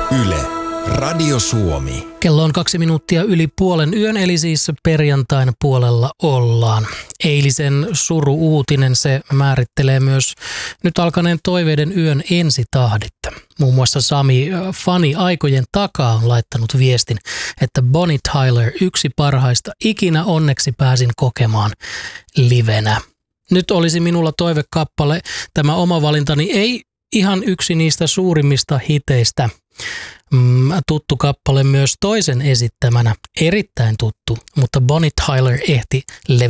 Yle, Radio Suomi. Kello on 2 minuuttia yli puolen yön, eli siis perjantain puolella ollaan. Eilisen suru-uutinen, se määrittelee myös nyt alkaneen toiveiden yön ensitahditta. Muun muassa Sami fani aikojen takaa on laittanut viestin, että Bonnie Tyler, yksi parhaista ikinä, onneksi pääsin kokemaan livenä. Nyt olisi minulla toivekappale. Tämä oma valintani ei ihan yksi niistä suurimmista hiteistä. Tuttu kappale myös toisen esittämänä, erittäin tuttu, mutta Bonnie Tyler ehti